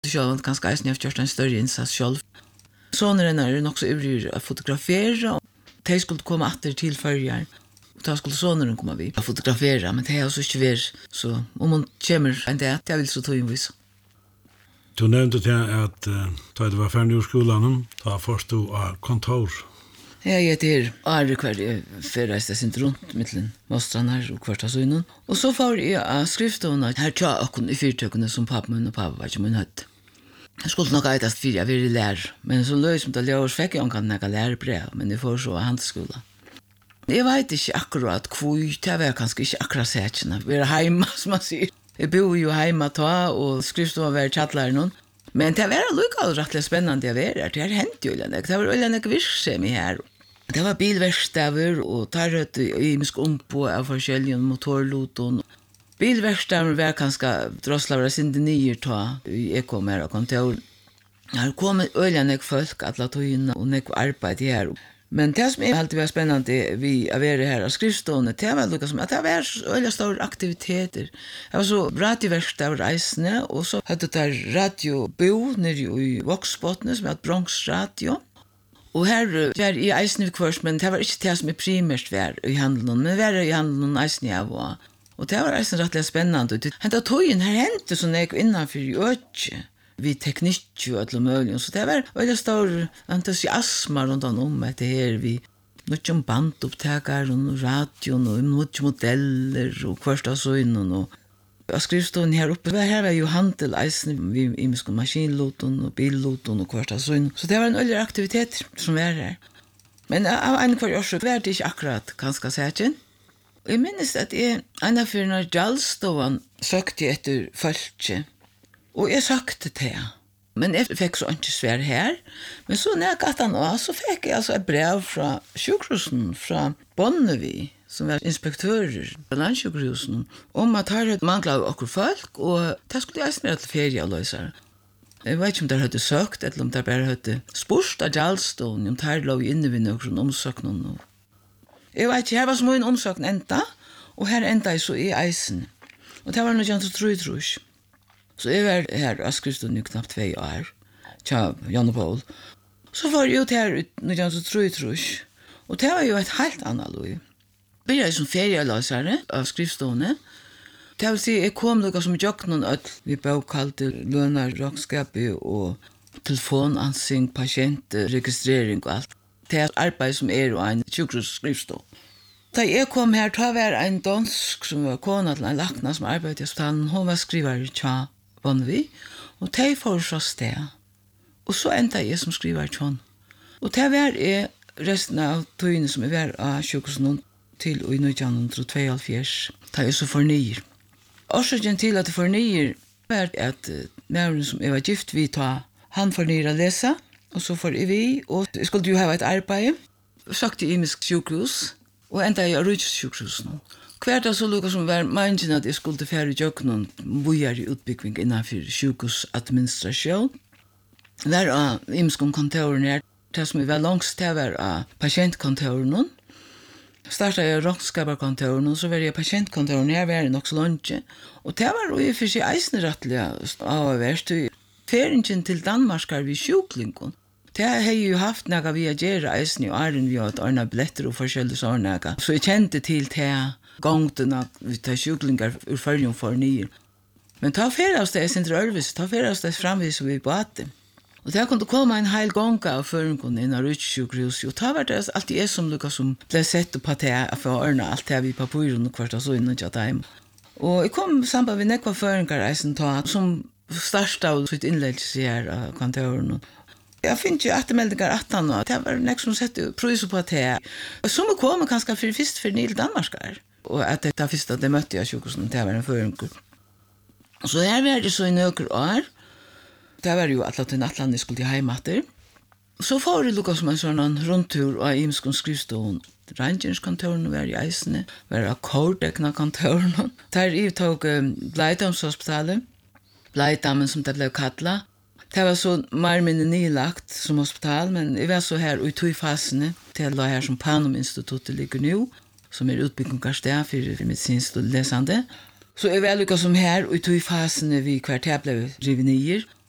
själv ganska eisen jag gjort en större insats själv. Sonen är också ivrig att fotografera. De skulle komma åter till förjar. Och då skulle sonen komma vid att fotografera. Men det är också inte värt. Så om hon kommer en dag, jag vill så ta invis. Du nevnte det att da du var ferdig ur skolan, da først du av kontor. Jag heter Ari kvar jag förreiste sin runt mittlen mostranar och kvarta sönen. Och så får jag skrifterna här tja och i fyrtökene som pappa min och pappa var som min hött. Jag skulle nog ätas för jag ville lära, men så lös som det lärars fick jag kan några lärarbrev, men det får så handskola. Jag vet inte akkurat hvor, det var kanske inte akkurat sätterna. Vi är hemma, som man säger. Jag bor ju hemma ta och skrifterna var tjattlare någon. Men det var lukka rätt spännande att vara. Det har hänt ju det. Det var väldigt virksam här. Det var bilverkstäder och tarret i miskompo av forskjellige motorloton. Bilverkstäder var kanske drosslare sin nier ta i ekomer och kontor. Här kom öljande folk att låta in och nek arbete här. Men det som alltid var spännande vi att vara här och skrivstående, det var lukka som att det var öliga stora aktiviteter. Det var så radioverkstäder reisende och så hade det radiobo nere i Voxbotne som heter Bronx Radio. Och här var i Eisnivkurs, men det var inte det som är primärt var i handeln, men var i handeln Eisnivkurs. Och det var Eisnivkurs rättligt spännande. Hända togen här hände så när jag innanför i öke, vid teknik och allt möjligt. Så det var väldigt stor entusiasm runt om att det här vi något bandupptäckare och radion och något modeller och första sönen och jag skrivstående här uppe. Här var ju handel eisen vid imiska maskinloton och billoton och första sönen. Så det var en öliga aktivitet som var här. Men av en kvar år så var det inte akkurat ganska säkert. Jag minns att jag ena för när Jalstovan sökte efter fölkje. Och jag sökte det. Men jag fick så inte svär här. Men så när jag gatt han av så fick jag alltså ett brev från sjukhusen, från Bonnevi, som var inspektörer på landsjukhusen, om att här manglade okkur folk, och det skulle jag snart till ferie och lösa. Jag vet inte om det hade sökt, eller om det bara hade spurt av Jalstone, om det här låg inne vid någon omsökning. Jag vet inte, här var så en omsökning enda, och här enda så i eisen. Och det var nog inte trus. Så jag var här och skrivstod nu knappt 2 år, tja, Jan och Paul. Så var jag ut här nu inte trus. Och det var ju ett helt annat liv. Jag började som ferieläsare av skrivstående. Det vill säga, jag kom något som jag någon öll. Vi bokhalte lönar, råkskapet och telefonansing, patientregistrering och allt. Det är arbete som är och en sjukhusskrivstå. Da jeg kom her, da var en dansk som var kona til en lakna som arbeidet i hospitalen. Hun var skriver tja Bonnevi, og de får så sted. Og så enda jeg som skriver tja. Og det var jeg resten av tøyene som jeg var av sjukhusen til i 1972, da jeg så fornyer. Årsaken til at jeg fornyer var at nærmere som jeg var gift vi ta, han fornyer å lese, og så får vi, og jeg skulle jo ha et arbeid. Søkte i imisk sjukhus, og enda jeg rydde sjukhusen. Hvert av så lukket som var meningen at jeg skulle fære jøkken bojar i utbygging innenfor sjukhusadministrasjon. Der av imiske kontorene, det som var langst, det var av pasientkontorene. Startet jeg råkskaperkontorene, så var jeg pasientkontorene, her var jeg nok så langt. Og det var jo i for seg eisenrettelig avhverst. Feringen til Danmark er vi sjuklingen. Det har jeg jo haft noe vi har gjort eisen i åren vi har ordnet billetter og forskjellige sånne. Så jeg kjente til det gangtene vi tar sjuklinger ur følgen for nye. Men ta ferast det sin rørvis, ta ferast det framvis vi bate. Og det kunne komme en hel gang av føringen inn av rutsjukhus, og ta var det alltid jeg som lukket som ble sett på det for å ordne alt det vi på papiren og kvart og så innan tja dem. Og jeg kom sammen med nekva føringer eisen ta, som startet av sitt innleggelse her av kontoren. Jag finns ju attemeldingar att han och det var nek som sett pröjs på det. Som kom kanske för först för Nil Danmarkar. Och att det första det mötte jag sjukhusen det var en förunkel. Så här var det så i några år. Det var ju att Atlantis skulle till hemmater. Så får det lukka som en sån rundtur av imskon skrivstånd. Rangerskontoren var i eisene, var av kordekna kontoren. Der uttog Bleidamshospitalet, Bleidammen som det blev kallat. Det var så mer minne nylagt som hospital, men jeg var så her i 2 fasene til det her som Panum-instituttet ligger nå, som utbyggingssted for medisinsk og lesende. Så jeg var lukket som her i 2 fasene vi kvarter ble rivet nyer.